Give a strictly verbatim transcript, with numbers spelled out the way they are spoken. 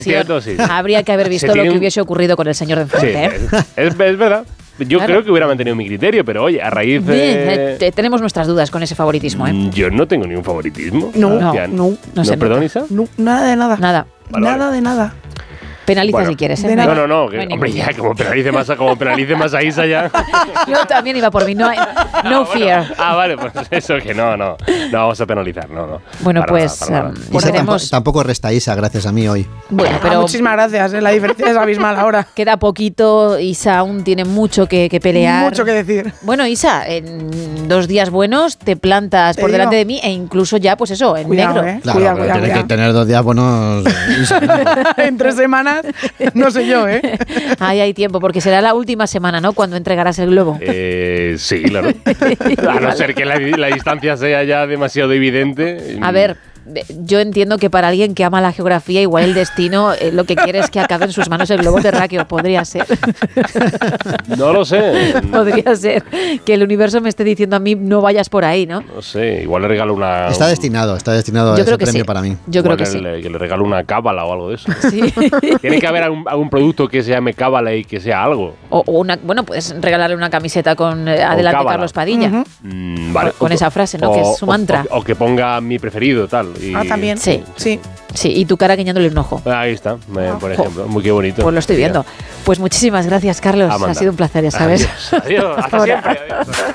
Cierto, sí. Habría que haber visto lo que un... hubiese ocurrido con el señor de enfrente. Sí, ¿eh? es, es verdad. Yo claro. creo que hubiera mantenido mi criterio, pero oye, a raíz de... Bien, tenemos nuestras dudas con ese favoritismo, ¿eh? Yo no tengo ningún favoritismo. No, no, no. No, ¿No sé, perdón, Isa? No, nada de nada. Nada. Vale, nada vale. de nada. Penaliza bueno, si quieres, ¿eh? De no, no, no. Que, no hombre, ya, como penalice más a, como penalice más a Isa ya. Yo también iba por mí, no, hay, no, no fear. Bueno. Ah, vale, pues eso que no, no. No vamos a penalizar, no, no. Bueno, para pues... nada, para nada. Um, Isa tenemos... tampoco, tampoco resta Isa, gracias a mí hoy. Bueno, pero... Ah, muchísimas gracias, ¿eh? La diferencia es abismal ahora. Queda poquito, Isa aún tiene mucho que, que pelear. Mucho que decir. Bueno, Isa, en dos días buenos te plantas Te por digo. delante de mí e incluso ya, pues eso, en Cuidado, negro. ¿eh? Claro, Cuidado, pero cuidado, tienes cuidado. que tener dos días buenos. Isa, ¿no? En tres semanas, no sé yo, ¿eh? Ahí hay tiempo, porque será la última semana, ¿no? Cuando entregarás el globo. Eh, sí, claro. A no ser que la, la distancia sea ya demasiado evidente. A ver, yo entiendo que para alguien que ama la geografía, igual el destino eh, lo que quiere es que acabe en sus manos el globo terráqueo. Podría ser. No lo sé. Podría ser que el universo me esté diciendo a mí no vayas por ahí, ¿no? No sé, igual le regalo una... Está destinado, está destinado Yo a creo ese que premio sí. para mí. Yo creo igual que sí. le, que le regalo una cábala o algo de eso. Sí. Tiene que haber algún, algún producto que se llame cábala y que sea algo. O, o una, bueno, puedes regalarle una camiseta con eh, Adelante cábala. Carlos Padilla. Uh-huh. Mm, vale. Con O- esa frase, ¿no? o- Que es su o- mantra. O, o que ponga mi preferido, tal. Y, Ah, también. Sí. Sí. Sí, y tu cara guiñándole un ojo. Ahí está, me- por Ojo. ejemplo. Muy qué bonito. Pues lo estoy viendo. Pues muchísimas gracias, Carlos. Amanda. Ha sido un placer, ya sabes. Adiós, adiós. Hasta Ahora. siempre. Adiós.